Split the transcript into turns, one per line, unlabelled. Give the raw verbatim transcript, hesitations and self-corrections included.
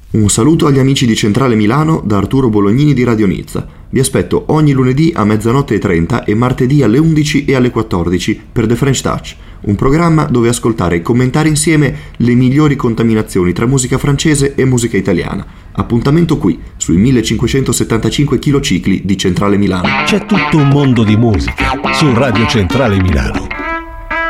Un saluto agli amici di Centrale Milano da Arturo Bolognini di Radio Nizza. Vi aspetto ogni lunedì a mezzanotte e trenta e martedì alle undici e alle quattordici per The French Touch, un programma dove ascoltare e commentare insieme le migliori contaminazioni tra musica francese e musica italiana. Appuntamento qui, sui millecinquecentosettantacinque km di Centrale Milano.
C'è tutto un mondo di musica su Radio Centrale Milano.